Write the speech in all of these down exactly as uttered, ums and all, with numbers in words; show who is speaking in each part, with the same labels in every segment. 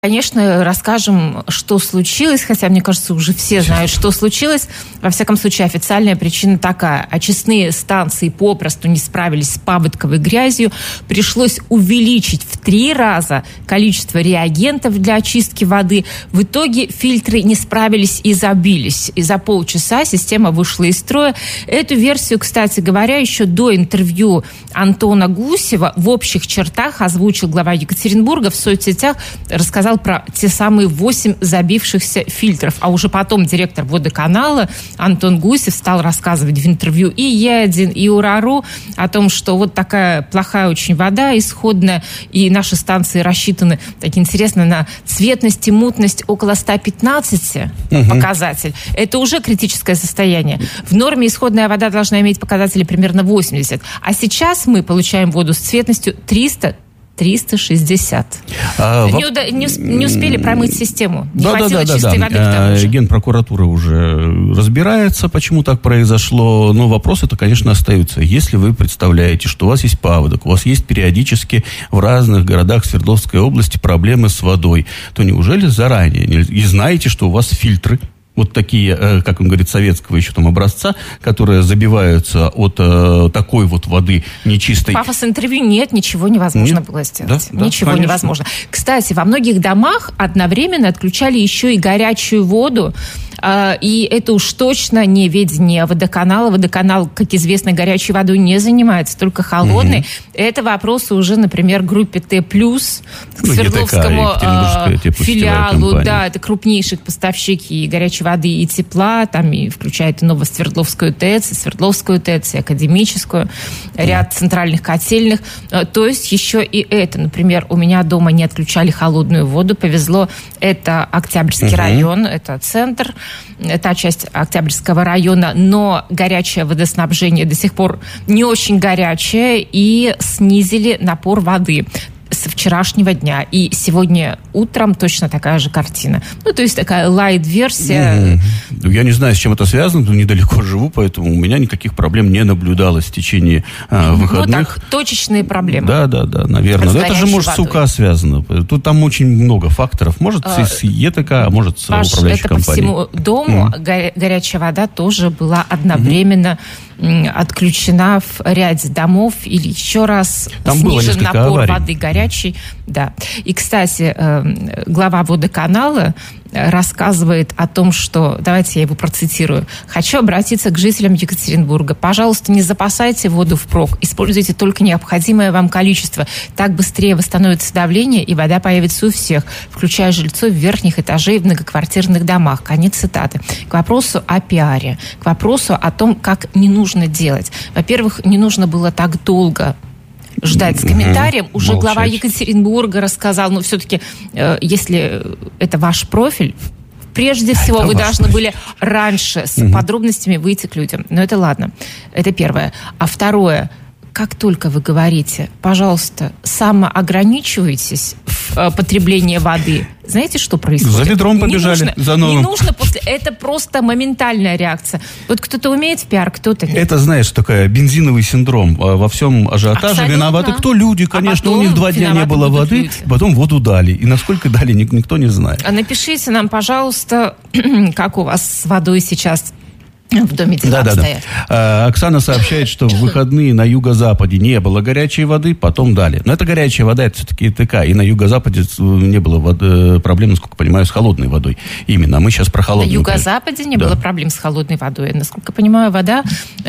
Speaker 1: Конечно, расскажем, что случилось, хотя, мне кажется, уже все знают, что случилось. Во всяком случае, официальная причина такая. Очистные станции попросту не справились с паводковой грязью. Пришлось увеличить в три раза количество реагентов для очистки воды. В итоге фильтры не справились и забились. И за полчаса система вышла из строя. Эту версию, кстати говоря, еще до интервью Антона Гусева в общих чертах озвучил глава Екатеринбурга в соцсетях, рассказал про те самые восемь забившихся фильтров. А уже потом директор водоканала Антон Гусев стал рассказывать в интервью и Е один, и УРАРУ о том, что вот такая плохая очень вода исходная, и наши станции рассчитаны, так интересно, на цветность и мутность около сто пятнадцать угу. показатель. Это уже критическое состояние. В норме исходная вода должна иметь показатели примерно восемьдесят. А сейчас мы получаем воду с цветностью триста триста шестьдесят. А, не, уда- не, не успели промыть систему. Не да, хватило да, да, чистой да, воды да. к тому же.
Speaker 2: Генпрокуратура уже разбирается, почему так произошло. Но вопросы-то, конечно, остаются. Если вы представляете, что у вас есть паводок, у вас есть периодически в разных городах Свердловской области проблемы с водой, то неужели заранее и знаете, что у вас фильтры, вот такие, как он говорит, советского еще там образца, которые забиваются от э, такой вот воды нечистой.
Speaker 1: Пафос интервью нет, ничего невозможно нет? было сделать. Да, ничего да, невозможно. Кстати, во многих домах одновременно отключали еще и горячую воду. Э, и это уж точно не ведение водоканала. Водоканал, как известно, горячей водой не занимается, только холодной. Угу. Это вопросы уже, например, группе Т+, к ну, Свердловскому э, филиалу. Да, это крупнейшие поставщики горячей воды и тепла, там и включает и Новосвердловскую ТЭЦ, и Свердловскую ТЭЦ, и Академическую, ряд центральных котельных. То есть еще и это. Например, у меня дома не отключали холодную воду, повезло. Это Октябрьский uh-huh. район, это центр, та часть Октябрьского района, но горячее водоснабжение до сих пор не очень горячее, и снизили напор воды со вчерашнего дня. И сегодня утром точно такая же картина. Ну, то есть такая лайт-версия.
Speaker 2: Mm-hmm. Я не знаю, с чем это связано, но недалеко живу, поэтому у меня никаких проблем не наблюдалось в течение а, выходных.
Speaker 1: Ну, так, точечные проблемы.
Speaker 2: Да, да, да, наверное. Но это же, может, водой. С УК связано. Тут там очень много факторов. Может, а, с ЕТК, а может, с
Speaker 1: Паш,
Speaker 2: управляющей
Speaker 1: это
Speaker 2: компанией.
Speaker 1: По всему дому mm-hmm. го- горячая вода тоже была одновременно mm-hmm. отключена в ряде домов, или еще раз
Speaker 2: там
Speaker 1: снижен напор
Speaker 2: аварий.
Speaker 1: воды горячей. Да. И, кстати, глава водоканала рассказывает о том, что, давайте я его процитирую: «Хочу обратиться к жителям Екатеринбурга. Пожалуйста, не запасайте воду впрок. Используйте только необходимое вам количество. Так быстрее восстановится давление, и вода появится у всех, включая жильцов верхних этажей в многоквартирных домах». Конец цитаты. К вопросу о пиаре, к вопросу о том, как не нужно делать. Во-первых, не нужно было так долго ждать с комментарием. Угу. Уже Молчать. Глава Екатеринбурга рассказал, но все-таки, э, если это ваш профиль, прежде всего это вы должны профиль. были раньше с угу. подробностями выйти к людям. Но это ладно. Это первое. А второе, как только вы говорите, пожалуйста, самоограничивайтесь в э, потреблении воды, знаете, что происходит?
Speaker 2: За ведром побежали,
Speaker 1: не нужно,
Speaker 2: за новым.
Speaker 1: Не нужно после... Это просто моментальная реакция. Вот кто-то умеет в пиар, кто-то нет.
Speaker 2: Это, знаешь, такая бензиновый синдром. Во всем ажиотаже Абсолютно. Виноваты кто? Люди, конечно. А у них два дня не было воды, люди. Потом воду дали. И насколько дали, никто не знает.
Speaker 1: А напишите нам, пожалуйста, как у вас с водой сейчас в доме дела
Speaker 2: да,
Speaker 1: обстоят.
Speaker 2: Да, да. Оксана сообщает, что в выходные на юго-западе не было горячей воды, потом дали. Но это горячая вода, это все-таки ТК. И на юго-западе не было воды, проблем, насколько понимаю, с холодной водой. Именно. А мы сейчас про холодную.
Speaker 1: На юго-западе не
Speaker 2: да.
Speaker 1: было проблем с холодной водой. Насколько понимаю, вода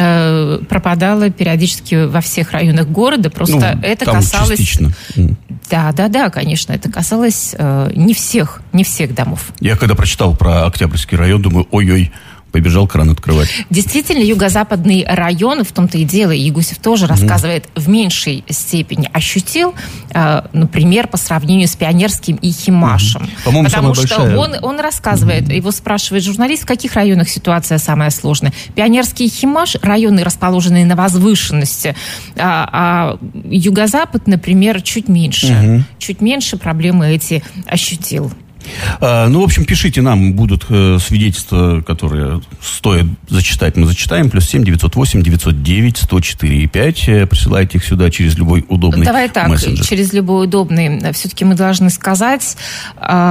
Speaker 1: э, пропадала периодически во всех районах города. Просто ну, это
Speaker 2: там
Speaker 1: касалось...
Speaker 2: частично.
Speaker 1: Да, да, да, конечно. Это касалось э, не всех, не всех домов.
Speaker 2: Я когда прочитал про Октябрьский район, думаю, ой-ой, побежал кран открывать.
Speaker 1: Действительно, юго-западный район, в том-то и дело, и Гусев тоже mm-hmm. рассказывает, в меньшей степени ощутил, э, например, по сравнению с Пионерским и Химашем. Mm-hmm.
Speaker 2: По-моему,
Speaker 1: Потому что
Speaker 2: большая...
Speaker 1: он, он рассказывает, mm-hmm. его спрашивает журналист, в каких районах ситуация самая сложная. Пионерский и Химаш, районы, расположенные на возвышенности, а, а юго-запад, например, чуть меньше. Mm-hmm. Чуть меньше проблемы эти ощутил.
Speaker 2: Ну, в общем, пишите нам, будут свидетельства, которые стоит зачитать, мы зачитаем. Плюс семь девятьсот восемь девятьсот девять сто четыре и пять. Присылайте их сюда через любой удобный
Speaker 1: Давай так,
Speaker 2: мессенджер.
Speaker 1: Через любой удобный. Все-таки мы должны сказать...